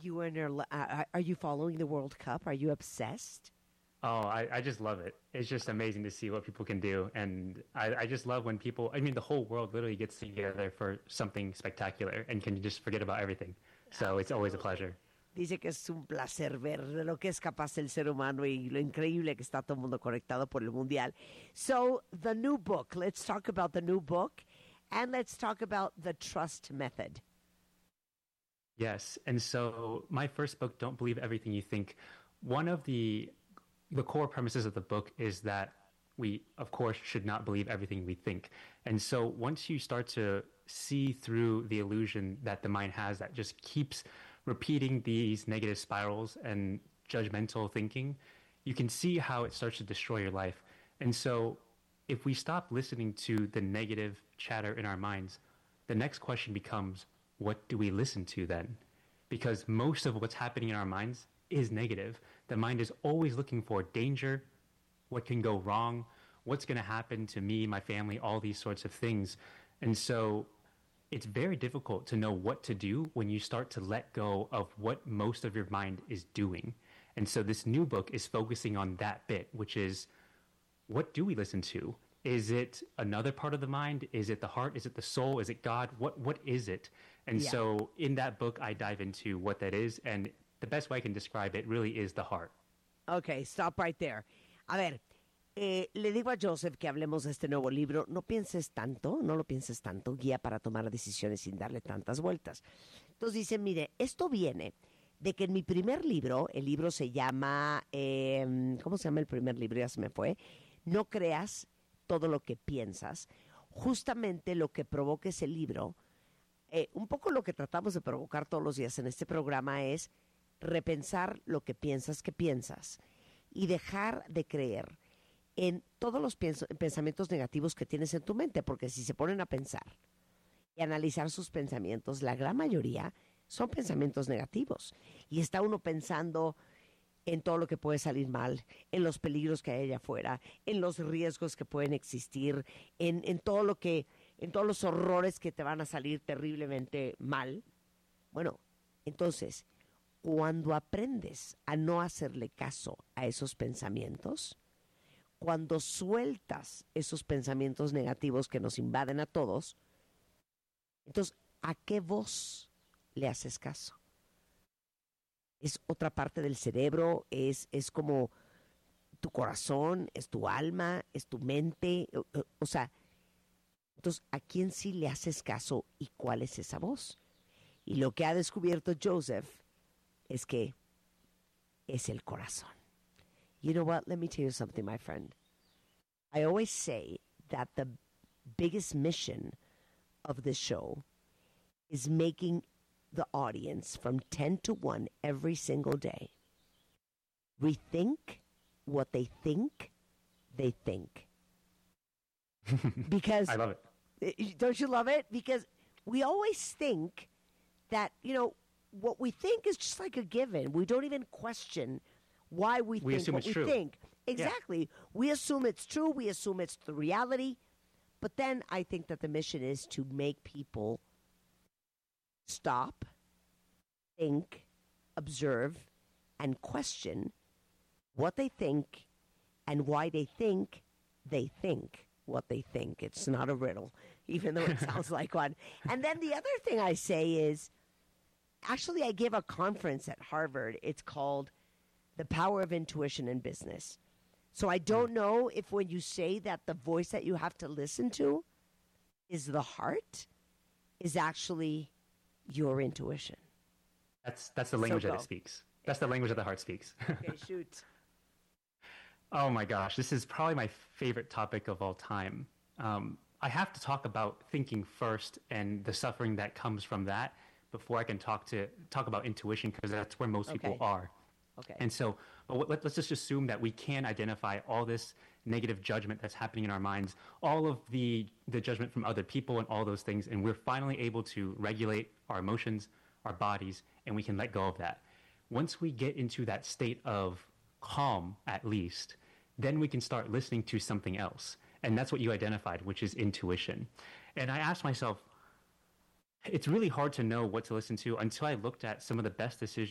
You and your, are you following the World Cup? Are you obsessed? Oh, I just love it. It's just amazing to see what people can do. And I just love when people, I mean, the whole world literally gets together for something spectacular and can just forget about everything. So it's always a pleasure. Dice que es un placer ver de lo que es capaz el ser humano y lo increíble que está todo el mundo conectado por el mundial. So, the new book. Let's talk about the new book and let's talk about the trust method. Yes. And so my first book, Don't Believe Everything You Think, one of the core premises of the book is that we, of course, should not believe everything we think. And so once you start to see through the illusion that the mind has that just keeps repeating these negative spirals and judgmental thinking, you can see how it starts to destroy your life. And so if we stop listening to the negative chatter in our minds, the next question becomes, what do we listen to then? Because most of what's happening in our minds is negative. The mind is always looking for danger, what can go wrong, what's going to happen to me, my family, all these sorts of things. And so it's very difficult to know what to do when you start to let go of what most of your mind is doing. And so this new book is focusing on that bit, which is, what do we listen to? Is it another part of the mind? Is it the heart? Is it the soul? Is it God? What is it? And so in that book, I dive into what that is. And the best way I can describe it really is the heart. Okay, stop right there. A ver, le digo a Joseph que hablemos de este nuevo libro. No pienses tanto, no lo pienses tanto, guía para tomar decisiones sin darle tantas vueltas. Entonces dice, mire, esto viene de que en mi primer libro, el libro se llama, ¿cómo se llama el primer libro? Ya se me fue. No creas todo lo que piensas. Justamente lo que provoca ese libro, un poco lo que tratamos de provocar todos los días en este programa es repensar lo que piensas y dejar de creer en todos los pensamientos negativos que tienes en tu mente, porque si se ponen a pensar y analizar sus pensamientos, la gran mayoría son pensamientos negativos. Y está uno pensando en todo lo que puede salir mal, en los peligros que hay allá afuera, en los riesgos que pueden existir, en todo lo que, en todos los horrores que te van a salir terriblemente mal. Bueno, entonces, cuando aprendes a no hacerle caso a esos pensamientos, cuando sueltas esos pensamientos negativos que nos invaden a todos, entonces, ¿a qué voz le haces caso? Es otra parte del cerebro, es como tu corazón, es tu alma, es tu mente, o sea, entonces, ¿a quién sí le haces caso y cuál es esa voz? Y lo que ha descubierto Joseph es que es el corazón. You know what? Let me tell you something, my friend. I always say that the biggest mission of this show is making the audience from 10 to 1 every single day rethink what they think they think. Because I love it. Don't you love it? Because we always think that, you know, what we think is just like a given. We don't even question why we think what we think. Exactly. Yeah. We assume it's true. We assume it's the reality. But then I think that the mission is to make people stop, think, observe, and question what they think and why they think what they think. It's not a riddle, even though it sounds like one. And then the other thing I say is, actually, I give a conference at Harvard. It's called The Power of Intuition in Business. So I don't know if when you say that the voice that you have to listen to is the heart, is actually your intuition. That's the language that it speaks. That's the language that the heart speaks. Okay, shoot. Oh my gosh, this is probably my favorite topic of all time. I have to talk about thinking first and the suffering that comes from that before I can talk about intuition, because that's where most people are. Okay. And so let's just assume that we can identify all this negative judgment that's happening in our minds, all of the judgment from other people and all those things, and we're finally able to regulate our emotions, our bodies, and we can let go of that. Once we get into that state of calm, at least, then we can start listening to something else. And that's what you identified, which is intuition. And I asked myself, it's really hard to know what to listen to until I looked at some of the best decisions